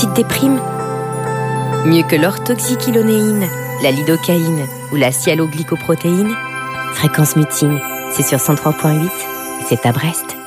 petite déprime. Mieux que l'orthoxyclonéine, la lidocaïne ou la sialoglycoprotéine, Fréquence Muting, c'est sur 103.8 et c'est à Brest.